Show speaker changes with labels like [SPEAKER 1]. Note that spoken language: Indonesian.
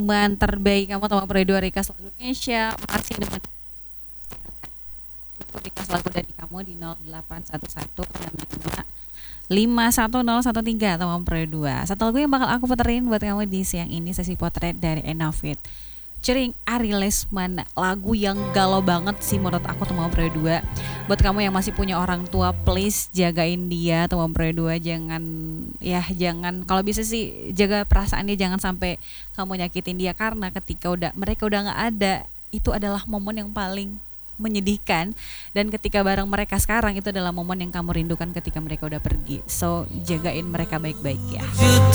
[SPEAKER 1] teman terbaik kamu, teman Perido Rika Lagu Indonesia. Makasih teman request lagu dari kamu di 0811 teman Perido 2. Satu lagu yang bakal aku puterin buat kamu di siang ini, sesi potret dari Enavit Cering Ari Lesman, lagu yang galau banget sih menurut aku teman Perido 2. Buat kamu yang masih punya orang tua, please jagain dia teman Perido 2. Jangan kalau bisa sih jaga perasaan dia, jangan sampai kamu nyakitin dia, karena ketika mereka udah nggak ada, itu adalah momen yang paling menyedihkan, dan ketika bareng mereka sekarang itu adalah momen yang kamu rindukan ketika mereka udah pergi. So jagain mereka baik-baik ya.